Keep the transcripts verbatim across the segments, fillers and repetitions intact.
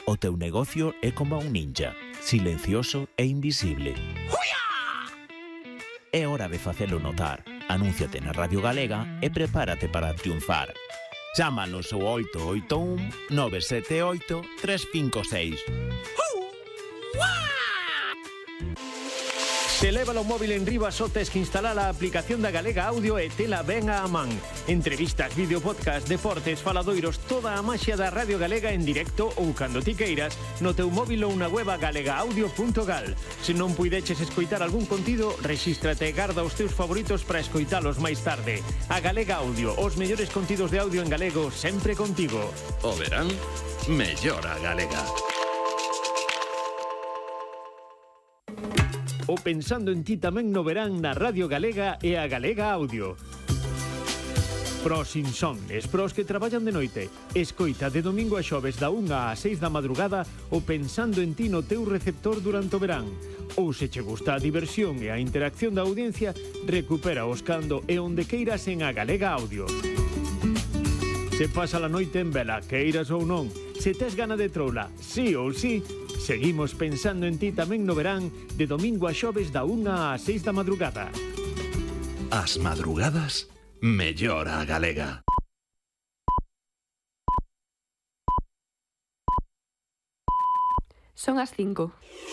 O teu negocio é como un ninja, silencioso e invisible. É hora de facelo notar. Anúnciate na Radio Galega e prepárate para triunfar. Chámanos ao oito oito un nove sete oito tres cinco seis. Se leva o móvil en riba só tes que instalar a aplicación da Galega Audio e tela ben a man. Entrevistas, vídeo, podcast, deportes, faladoiros, toda a maxia da Radio Galega en directo ou cando ti queiras no teu móvil ou na web galega audio punto gal. Se non puideches escoitar algún contido, rexístrate e garda os teus favoritos para escoitalos máis tarde. A Galega Audio, os mellores contidos de audio en galego sempre contigo. O verán, mellora Galega. O Pensando en ti tamén no verán na Radio Galega e a Galega Audio. Pros insomnes, pros que traballan de noite. Escoita de domingo a xoves da unha a seis da madrugada o Pensando en ti no teu receptor durante o verán. Ou se che gusta a diversión e a interacción da audiencia, recupera os cando e onde queiras en a Galega Audio. Se pasa a noite en vela, queiras ou non, se tes gana de troula, sí ou sí, seguimos Pensando en ti tamén no verán de domingo a xoves da unha a seis da madrugada. As madrugadas, mellora a Galega. Son as cinco.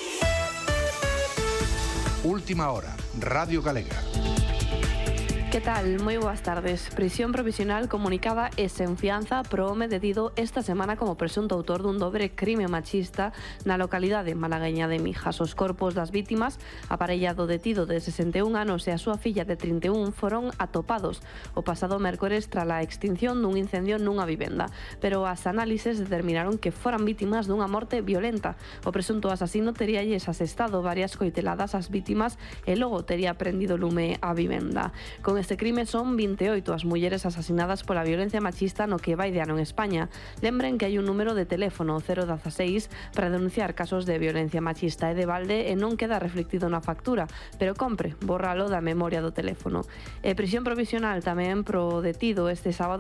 Última hora, Radio Galega. Que tal? Moi boas tardes. Prisión provisional comunicada e sen fianza pro home detido esta semana como presunto autor dun dobre crime machista na localidade malagueña de Mijas. Os corpos das vítimas, a parella do detido de sesenta e un anos e a súa filla de trinta e un, foron atopados o pasado mércores trala extinción dun incendio nunha vivenda, pero as análises determinaron que foran vítimas dunha morte violenta. O presunto asasino teríalles asestado varias coiteladas ás vítimas e logo tería prendido lume á vivenda. Con este crime son vinte e oito as mulleres asasinadas pola violencia machista no que vai de ano en España. Lembren que hai un número de teléfono cero dieciséis para denunciar casos de violencia machista e de balde e non queda reflectido na factura, pero compre borralo da memoria do teléfono. E prisión provisional tamén pro detido este sábado